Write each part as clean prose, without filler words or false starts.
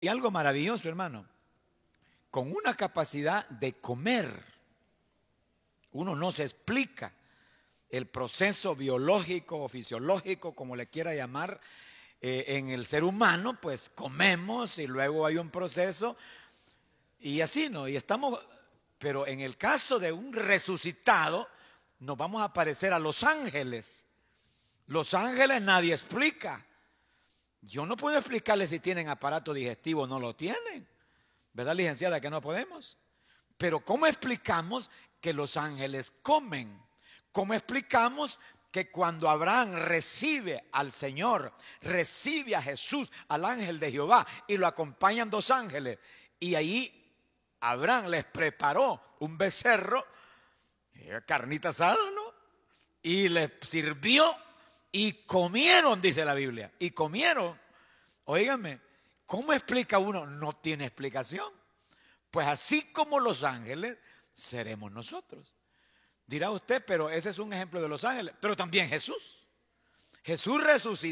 Y algo maravilloso, hermano, con una capacidad de comer. Uno no se explica el proceso biológico o fisiológico, como le quiera llamar, en el ser humano. Pues comemos y luego hay un proceso y así, ¿no? Y estamos, pero en el caso de un resucitado, nos vamos a parecer a los ángeles. Los ángeles nadie explica. Yo no puedo explicarles si tienen aparato digestivo o no lo tienen, ¿verdad, licenciada? Que no podemos. Pero ¿cómo explicamos que los ángeles comen? ¿Cómo explicamos que cuando Abraham recibe al Señor, recibe a Jesús, al ángel de Jehová, y lo acompañan dos ángeles, y ahí Abraham les preparó un becerro, carnita asada, ¿no? Y les sirvió y comieron, dice la Biblia, y comieron. Óigame, ¿cómo explica uno? No tiene explicación. Pues así como los ángeles, seremos nosotros. Dirá usted, pero ese es un ejemplo de los ángeles. Pero también Jesús. Jesús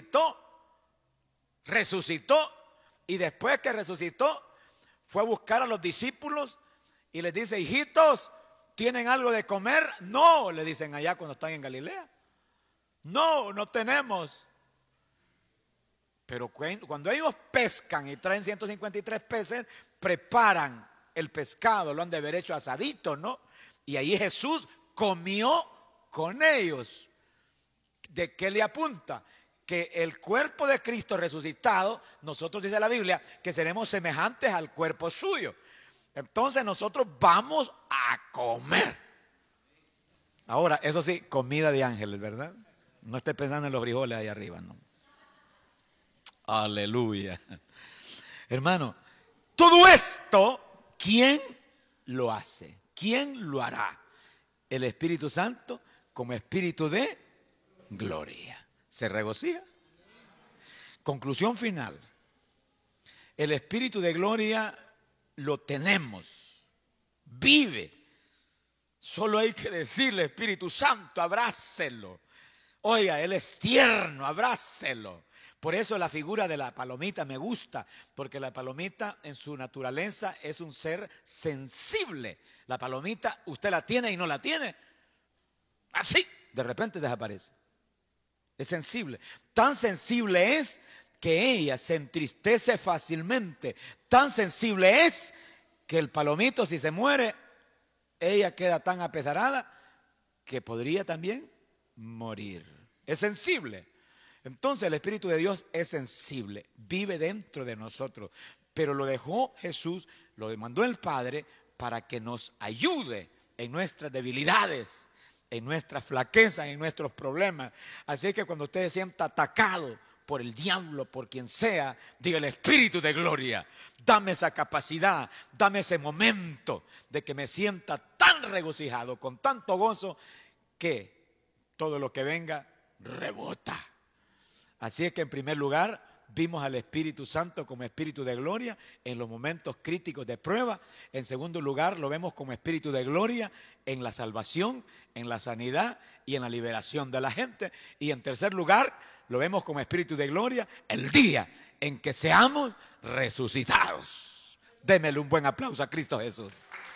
resucitó, y después que resucitó, fue a buscar a los discípulos y les dice: hijitos, ¿tienen algo de comer? No, le dicen allá cuando están en Galilea. No, no tenemos. Pero cuando ellos pescan y traen 153 peces, preparan el pescado, lo han de haber hecho asadito, ¿no? Y ahí Jesús comió con ellos. ¿De qué le apunta? Que el cuerpo de Cristo resucitado, nosotros, dice la Biblia, que seremos semejantes al cuerpo suyo. Entonces nosotros vamos a comer. Ahora, eso sí, comida de ángeles, ¿verdad? No esté pensando en los frijoles ahí arriba, ¿no? Aleluya. Hermano, todo esto, ¿quién lo hace? ¿Quién lo hará? El Espíritu Santo como Espíritu de gloria. ¿Se regocija? Conclusión final. El Espíritu de gloria lo tenemos. Vive. Solo hay que decirle: Espíritu Santo, abrácelo. Oiga, Él es tierno, abrácelo. Por eso la figura de la palomita me gusta, porque la palomita en su naturaleza es un ser sensible. La palomita usted la tiene y no la tiene, así de repente desaparece. Es sensible. Tan sensible es que ella se entristece fácilmente. Tan sensible es que el palomito, si se muere, ella queda tan apesarada que podría también morir. Es sensible. Entonces el Espíritu de Dios es sensible, vive dentro de nosotros, pero lo dejó Jesús, lo demandó el Padre para que nos ayude en nuestras debilidades, en nuestras flaquezas, en nuestros problemas. Así que cuando usted se sienta atacado por el diablo, por quien sea, diga: el Espíritu de gloria, dame esa capacidad, dame ese momento de que me sienta tan regocijado, con tanto gozo, que todo lo que venga rebota. Así es que en primer lugar vimos al Espíritu Santo como Espíritu de gloria en los momentos críticos de prueba. En segundo lugar lo vemos como Espíritu de gloria en la salvación, en la sanidad y en la liberación de la gente. Y en tercer lugar lo vemos como Espíritu de gloria el día en que seamos resucitados. Démele un buen aplauso a Cristo Jesús.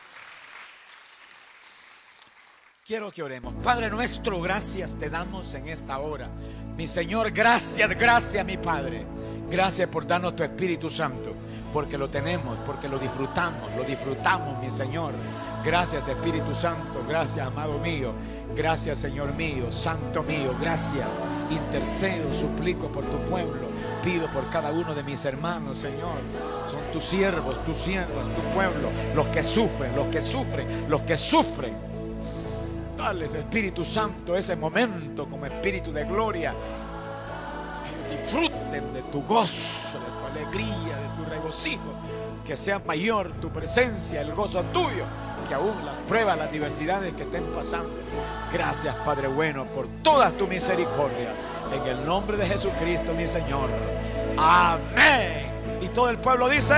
Quiero que oremos. Padre nuestro, gracias te damos en esta hora. Mi Señor, gracias mi Padre. Gracias por darnos tu Espíritu Santo, porque lo tenemos, porque lo disfrutamos, mi Señor. Gracias, Espíritu Santo, gracias, amado mío. Gracias, Señor mío, Santo mío, gracias. Intercedo, suplico por tu pueblo. Pido por cada uno de mis hermanos, Señor. Son tus siervos, tu pueblo. Los que sufren. Dales, Espíritu Santo, ese momento como Espíritu de gloria. Disfruten de tu gozo, de tu alegría, de tu regocijo. Que sea mayor tu presencia, el gozo tuyo, que aún las pruebas, las diversidades que estén pasando. Gracias, Padre bueno, por toda tu misericordia. En el nombre de Jesucristo, mi Señor. Amén. Y todo el pueblo dice: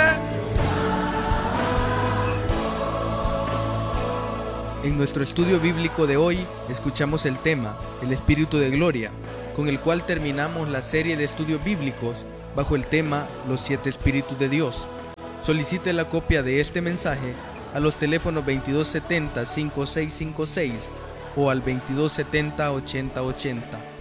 En nuestro estudio bíblico de hoy escuchamos el tema El Espíritu de Gloria, con el cual terminamos la serie de estudios bíblicos bajo el tema Los 7 Espíritus de Dios. Solicite la copia de este mensaje a los teléfonos 2270-5656 o al 2270-8080.